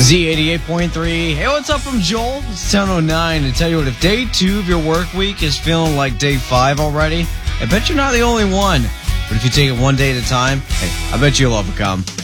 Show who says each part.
Speaker 1: Z88.3. Hey, what's up? I'm Joel. It's 10:09 to tell you what, if day 2 of your work week is feeling like day 5 already, I bet you're not the only one. But if you take it one day at a time, hey, I bet you'll overcome.